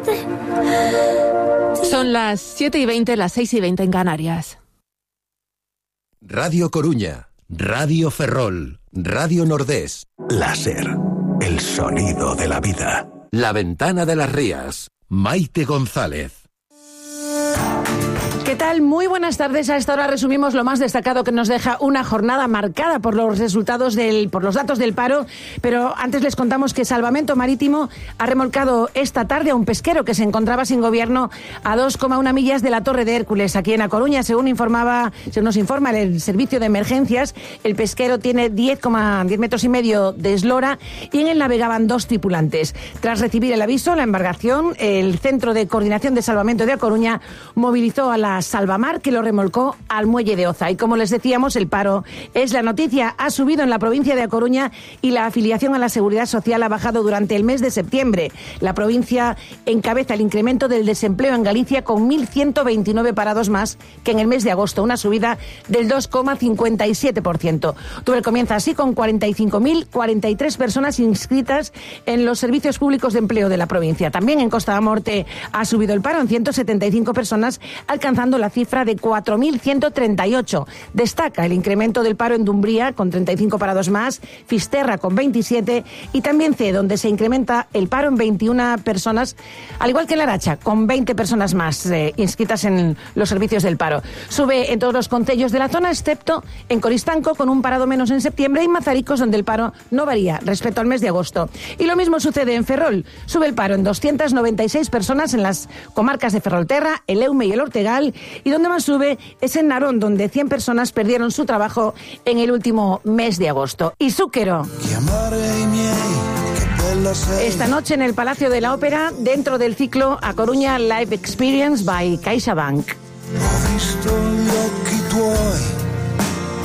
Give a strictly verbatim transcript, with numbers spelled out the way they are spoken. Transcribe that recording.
Son las siete y veinte, las seis y veinte en Canarias. Radio Coruña, Radio Ferrol, Radio Nordés. Láser, el sonido de la vida. La Ventana de las Rías, Maite González. ¿Qué tal? Muy buenas tardes. A esta hora resumimos lo más destacado que nos deja una jornada marcada por los resultados del, por los datos del paro, pero antes les contamos que Salvamento Marítimo ha remolcado esta tarde a un pesquero que se encontraba sin gobierno a dos coma uno millas de la Torre de Hércules, aquí en A Coruña. Según informaba, según nos informa el servicio de emergencias, el pesquero tiene diez coma diez metros y medio de eslora y en él navegaban dos tripulantes. Tras recibir el aviso, la embarcación, el Centro de Coordinación de Salvamento de A Coruña movilizó a la Salvamar, que lo remolcó al muelle de Oza. Y como les decíamos, el paro es la noticia. Ha subido en la provincia de A Coruña y la afiliación a la Seguridad Social ha bajado durante el mes de septiembre. La provincia encabeza el incremento del desempleo en Galicia con mil ciento veintinueve parados más que en el mes de agosto, una subida del dos coma cincuenta y siete por ciento. Octubre comienza así con cuarenta y cinco mil cuarenta y tres personas inscritas en los servicios públicos de empleo de la provincia. También en Costa da Morte ha subido el paro en ciento setenta y cinco personas, alcanzando la cifra de cuatro mil ciento treinta y ocho. Destaca el incremento del paro en Dumbría, con treinta y cinco parados más, Fisterra con veintisiete y también C, donde se incrementa el paro en veintiuna personas, al igual que en La Aracha, con veinte personas más eh, inscritas en los servicios del paro. Sube en todos los concellos de la zona, excepto en Coristanco, con un parado menos en septiembre, y Mazaricos, donde el paro no varía respecto al mes de agosto. Y lo mismo sucede en Ferrol. Sube el paro en doscientas noventa y seis personas en las comarcas de Ferrolterra, el Eume y el Ortegal, y donde más sube es en Narón, donde cien personas perdieron su trabajo en el último mes de agosto. Y Zúquero. Esta noche en el Palacio de la Ópera, dentro del ciclo A Coruña Live Experience by CaixaBank.